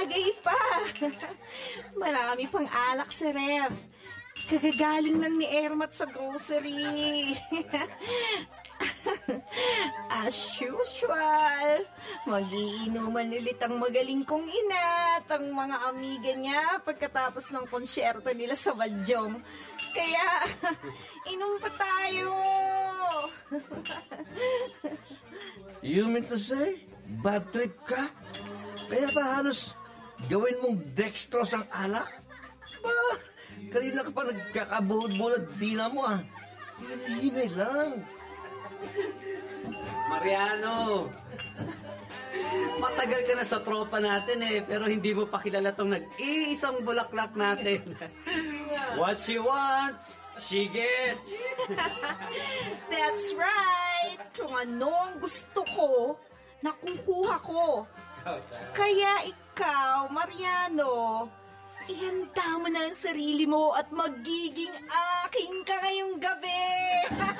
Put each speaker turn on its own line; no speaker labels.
Bagay pa. Marami pang alak sa ref. Kagagaling lang ni Ermat sa grocery. As usual, magiinuman ulit ang magaling kong ina at ang mga amiga niya pagkatapos ng konsyerto nila sa Badyong. Kaya, inom pa tayo.
You mean to say, bad trip ka? Kaya ba halos gawin mong dextrose ang alak? Kanina ka pa nagkakabuhod-buhod dila mo ah. Hinay lang.
Mariano, matagal ka na sa tropa natin pero hindi mo pa kilala tong nag-iisang bulaklak natin. What she wants, she gets.
That's right. Kung ano ang gusto ko, nakukuha ko. Kaya ikaw, Mariano, ihanda mo na ang sarili mo at magiging